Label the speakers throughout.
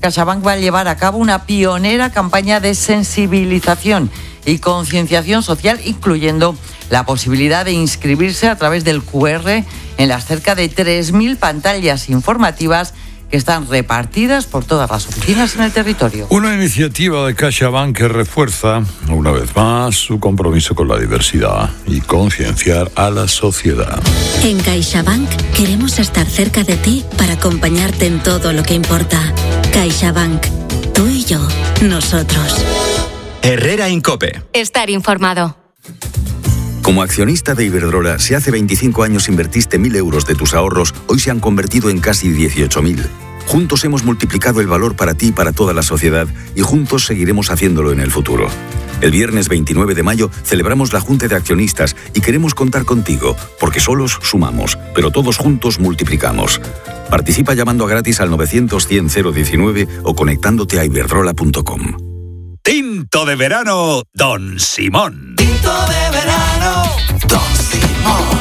Speaker 1: CaixaBank va a llevar a cabo una pionera campaña de sensibilización y concienciación social, incluyendo la posibilidad de inscribirse a través del QR en las cerca de 3.000 pantallas informativas que están repartidas por todas las oficinas en el territorio.
Speaker 2: Una iniciativa de CaixaBank que refuerza, una vez más, su compromiso con la diversidad y concienciar a la sociedad.
Speaker 3: En CaixaBank queremos estar cerca de ti para acompañarte en todo lo que importa. CaixaBank, tú y yo, nosotros.
Speaker 4: Herrera Incope.
Speaker 5: Estar informado.
Speaker 4: Como accionista de Iberdrola, si hace 25 años invertiste 1.000 euros de tus ahorros, hoy se han convertido en casi 18.000. Juntos hemos multiplicado el valor para ti y para toda la sociedad, y juntos seguiremos haciéndolo en el futuro. El viernes 29 de mayo celebramos la Junta de Accionistas y queremos contar contigo, porque solos sumamos, pero todos juntos multiplicamos. Participa llamando a gratis al 900-100-019 o conectándote a iberdrola.com.
Speaker 6: Tinto de verano, Don Simón.
Speaker 7: Tinto de verano, Don Simón.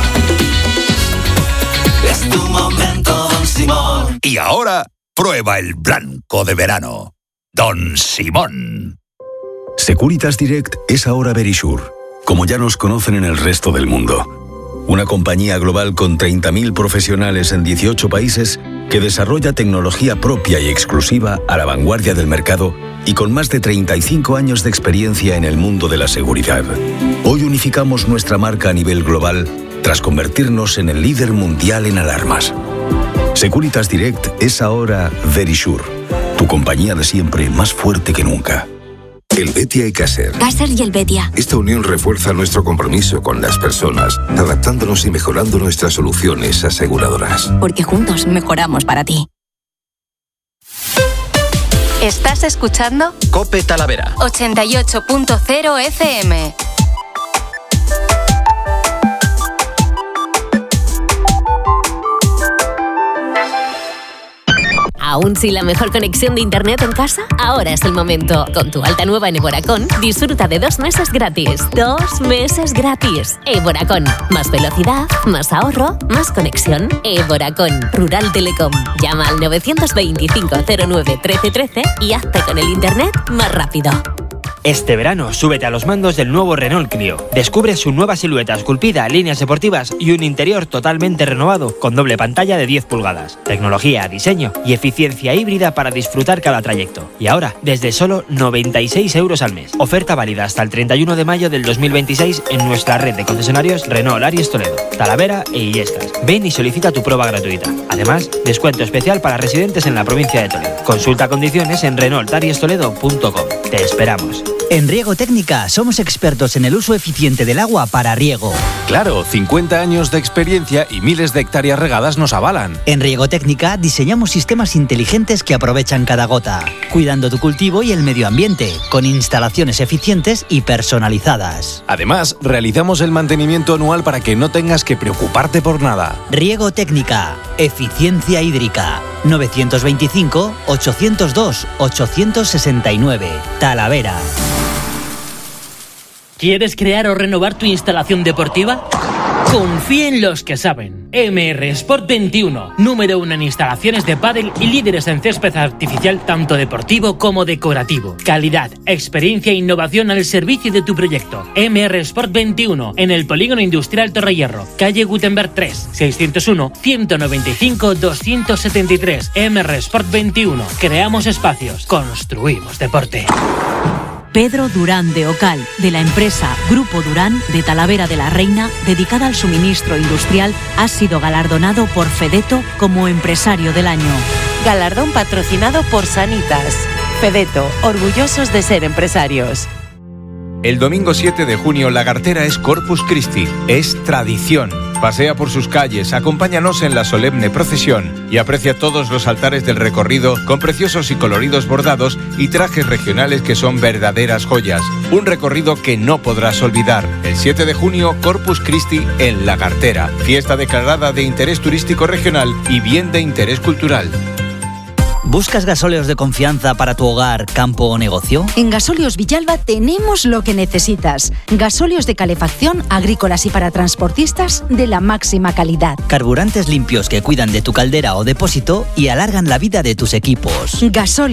Speaker 7: Es tu momento, Don Simón.
Speaker 6: Y ahora, prueba el blanco de verano, Don Simón.
Speaker 4: Securitas Direct es ahora Verisure, como ya nos conocen en el resto del mundo. Una compañía global con 30.000 profesionales en 18 países que desarrolla tecnología propia y exclusiva a la vanguardia del mercado y con más de 35 años de experiencia en el mundo de la seguridad. Hoy unificamos nuestra marca a nivel global tras convertirnos en el líder mundial en alarmas. Securitas Direct es ahora Verisure, tu compañía de siempre más fuerte que nunca.
Speaker 8: El Betia y Caser.
Speaker 3: Caser y el Betia.
Speaker 8: Esta unión refuerza nuestro compromiso con las personas, adaptándonos y mejorando nuestras soluciones aseguradoras.
Speaker 3: Porque juntos mejoramos para ti.
Speaker 5: ¿Estás escuchando?
Speaker 4: COPE Talavera
Speaker 5: 88.0 FM. ¿Aún sin la mejor conexión de internet en casa? Ahora es el momento. Con tu alta nueva en Evoracón, disfruta de 2 meses gratis. 2 meses gratis. Evoracón. Más velocidad, más ahorro, más conexión. Evoracón. Rural Telecom. Llama al 925 09 13 13 y hazte con el internet más rápido.
Speaker 9: Este verano, súbete a los mandos del nuevo Renault Clio. Descubre su nueva silueta esculpida, líneas deportivas y un interior totalmente renovado con doble pantalla de 10 pulgadas. Tecnología, diseño y eficiencia híbrida para disfrutar cada trayecto. Y ahora, desde solo 96 euros al mes. Oferta válida hasta el 31 de mayo del 2026 en nuestra red de concesionarios Renault Aries Toledo, Talavera e Illescas. Ven y solicita tu prueba gratuita. Además, descuento especial para residentes en la provincia de Toledo. Consulta condiciones en renaultariestoledo.com. Te esperamos.
Speaker 10: En Riego Técnica somos expertos en el uso eficiente del agua para riego.
Speaker 11: Claro, 50 años de experiencia y miles de hectáreas regadas nos avalan.
Speaker 10: En Riego Técnica diseñamos sistemas inteligentes que aprovechan cada gota, cuidando tu cultivo y el medio ambiente, con instalaciones eficientes y personalizadas.
Speaker 11: Además, realizamos el mantenimiento anual para que no tengas que preocuparte por nada.
Speaker 10: Riego Técnica, eficiencia hídrica. 925-802-869. Talavera.
Speaker 12: ¿Quieres crear o renovar tu instalación deportiva? Confía en los que saben. MR Sport 21, número 1 en instalaciones de pádel y líderes en césped artificial tanto deportivo como decorativo. Calidad, experiencia e innovación al servicio de tu proyecto. MR Sport 21, en el Polígono Industrial Torrehierro, calle Gutenberg 3, 601-195-273. MR Sport 21, creamos espacios, construimos deporte.
Speaker 13: Pedro Durán de Ocal, de la empresa Grupo Durán de Talavera de la Reina, dedicada al suministro industrial, ha sido galardonado por Fedeto como Empresario del Año.
Speaker 5: Galardón patrocinado por Sanitas. Fedeto, orgullosos de ser empresarios.
Speaker 14: El domingo 7 de junio la Gartera es Corpus Christi, es tradición. Pasea por sus calles, acompáñanos en la solemne procesión y aprecia todos los altares del recorrido con preciosos y coloridos bordados y trajes regionales que son verdaderas joyas. Un recorrido que no podrás olvidar. El 7 de junio, Corpus Christi en la Gartera, fiesta declarada de interés turístico regional y bien de interés cultural.
Speaker 10: ¿Buscas gasóleos de confianza para tu hogar, campo o negocio?
Speaker 15: En Gasóleos Villalba tenemos lo que necesitas. Gasóleos de calefacción, agrícolas y para transportistas de la máxima calidad.
Speaker 10: Carburantes limpios que cuidan de tu caldera o depósito y alargan la vida de tus equipos.
Speaker 15: Gasóleos